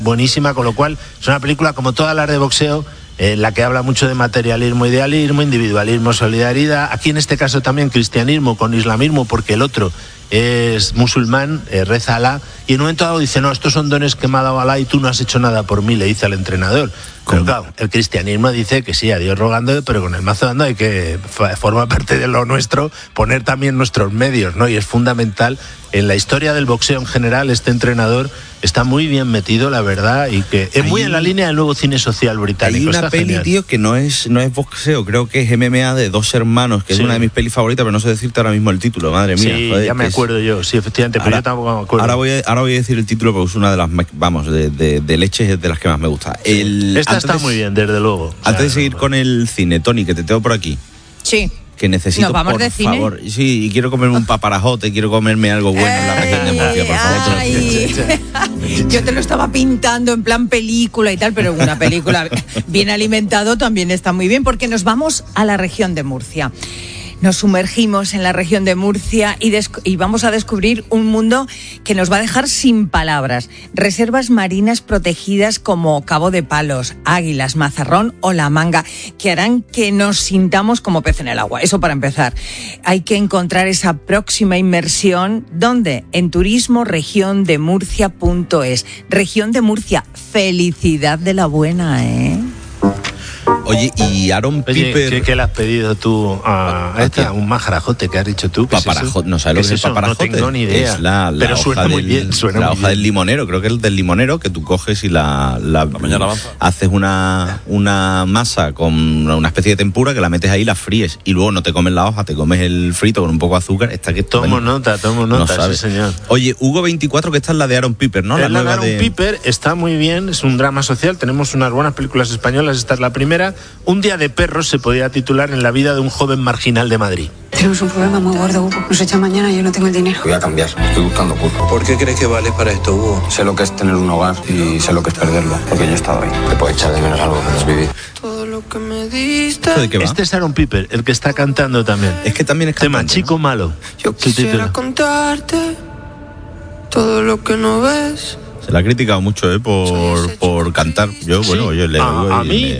buenísima, con lo cual es una película como todas las de boxeo, la que habla mucho de materialismo, idealismo, individualismo, solidaridad. Aquí en este caso también cristianismo con islamismo, porque el otro es musulmán, reza a Alá, y en un momento dado dice, no, estos son dones que me ha dado Alá y tú no has hecho nada por mí, le dice al entrenador. Pero claro, el cristianismo dice que sí, a Dios rogando, pero con el mazo dando hay que, forma parte de lo nuestro, poner también nuestros medios, ¿no? Y es fundamental. En la historia del boxeo en general, este entrenador está muy bien metido, la verdad, y que es muy en la línea del nuevo cine social británico. Hay una peli, genial, tío, que no es boxeo, creo que es MMA de dos hermanos, que es una de mis pelis favoritas, pero no sé decirte ahora mismo el título, madre mía. Sí, joder, ya me acuerdo yo, sí, efectivamente, pero yo tampoco me acuerdo. Ahora voy a decir el título porque es una de las, vamos, de leches de las que más me gusta. Esta está muy bien, desde luego. Antes de seguir con el cine, Toni, que te tengo por aquí. Sí. Que necesito, ¿nos vamos por de cine? favor. Sí, y quiero comerme un paparajote, quiero comerme algo bueno en la región de Murcia, por favor. Yo te lo estaba pintando en plan película y tal, pero una película bien alimentado también está muy bien, porque nos vamos a la región de Murcia. Nos sumergimos en la región de Murcia y vamos a descubrir un mundo que nos va a dejar sin palabras. Reservas marinas protegidas como Cabo de Palos, Águilas, Mazarrón o La Manga, que harán que nos sintamos como pez en el agua. Eso para empezar. Hay que encontrar esa próxima inmersión. ¿Dónde? En turismoregiondemurcia.es. Región de Murcia. Felicidad de la buena, ¿eh? Oye, y Aaron Piper... ¿Qué le has pedido tú a esta? Un majarajote que has dicho tú. Paparajote, ¿no sabes lo que es el paparajote? No tengo ni idea. Es la pero hoja suena muy bien. La hoja del limonero, creo que es el del limonero, que tú coges y la haces una masa con una especie de tempura que la metes ahí y la fríes. Y luego no te comes la hoja, te comes el frito con un poco de azúcar. Tomo nota, no sabes. Sí, señor. Oye, Hugo 24, que esta es la de Aaron Piper, ¿no? La de Aaron Piper está muy bien, es un drama social. Tenemos unas buenas películas españolas, esta es la primera. Un día de perros se podía titular en la vida de un joven marginal de Madrid. Tenemos un problema muy gordo, Hugo. Nos echan mañana y yo no tengo el dinero. Voy a cambiar, estoy buscando curro. ¿Por qué crees que vales para esto, Hugo? Sé lo que es tener un hogar y sé lo que es perderlo, porque yo he estado ahí. Te puede echar de menos algo que es vivir. Todo lo que me diste. ¿De qué va? Este es Aaron Piper, el que está cantando también. Es que también es cantante, tema Chico Malo. Yo quisiera contarte todo lo que no ves. Se la ha criticado mucho, por cantar. Yo, bueno, yo le digo. A mí,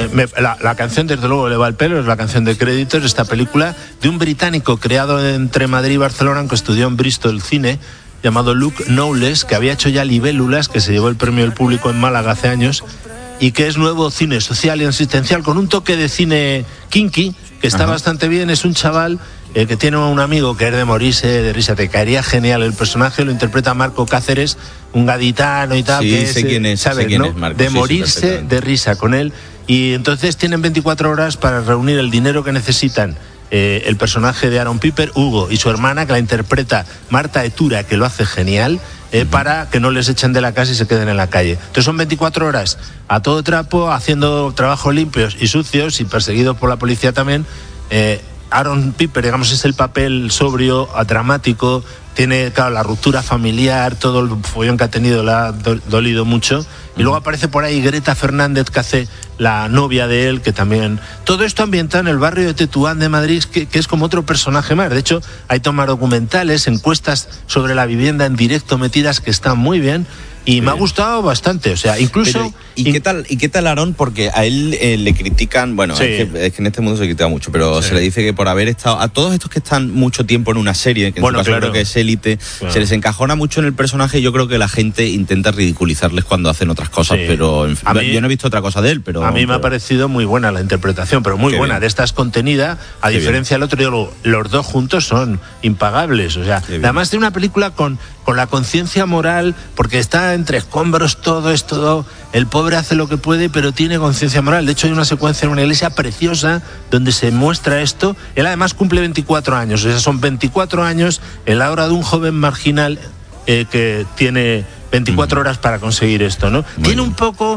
la canción, desde luego, le va al pelo, es la canción de créditos de esta película de un británico creado entre Madrid y Barcelona, aunque estudió en Bristol cine, llamado Luke Knowles, que había hecho ya Libélulas, que se llevó el premio del público en Málaga hace años, y que es nuevo cine social y asistencial, con un toque de cine kinky, que está bastante bien. Es un chaval que tiene un amigo que es de morirse de risa, te caería genial el personaje, lo interpreta Marco Cáceres, un gaditano y tal, sí, que sé quién es, ¿sabes, sé quién no? es Marco, de sí, morirse de risa con él, y entonces tienen 24 horas para reunir el dinero que necesitan el personaje de Aaron Piper, Hugo, y su hermana, que la interpreta Marta Etura, que lo hace genial, para que no les echen de la casa y se queden en la calle. Entonces son 24 horas a todo trapo, haciendo trabajos limpios y sucios y perseguidos por la policía también. Aaron Piper, digamos, es el papel sobrio, dramático, tiene, claro, la ruptura familiar, todo el follón que ha tenido le ha dolido mucho. Y luego aparece por ahí Greta Fernández, que hace la novia de él, que también... Todo esto ambientado en el barrio de Tetuán de Madrid, que es como otro personaje más. De hecho, hay tomas documentales, encuestas sobre la vivienda en directo metidas que están muy bien. Y me ha gustado bastante, o sea, incluso... Pero, ¿y qué tal Aaron? Porque a él le critican, bueno, sí, es que en este mundo se critica mucho, pero se le dice que por haber estado... A todos estos que están mucho tiempo en una serie, que en su caso creo que es Élite, se les encajona mucho en el personaje, y yo creo que la gente intenta ridiculizarles cuando hacen otras cosas, pero en fin, yo no he visto otra cosa de él, pero... A mí me ha parecido muy buena la interpretación, pero muy buena. Bien. De esta es contenida, a diferencia del otro, digo, los dos juntos son impagables, o sea, además de una película con la conciencia moral, porque está entre escombros todo esto, el pobre hace lo que puede, pero tiene conciencia moral. De hecho, hay una secuencia en una iglesia preciosa donde se muestra esto. Él además cumple 24 años, o sea, son 24 años en la hora de un joven marginal que tiene 24 horas para conseguir esto, ¿no? Tiene un poco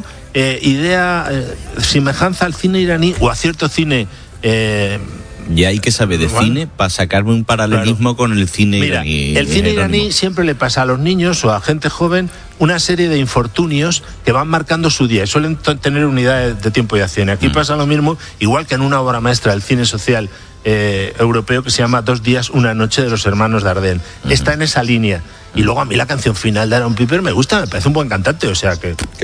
semejanza al cine iraní o a cierto cine... Y hay que saber de cine para sacarme un paralelismo con el cine iraní. El cine iraní siempre le pasa a los niños o a gente joven una serie de infortunios que van marcando su día y suelen tener unidades de tiempo y acción. Aquí pasa lo mismo, igual que en una obra maestra del cine social europeo que se llama 2 días, una noche, de los hermanos Dardenne. Está en esa línea. Y luego a mí la canción final de Aaron Piper me gusta, me parece un buen cantante, o sea que...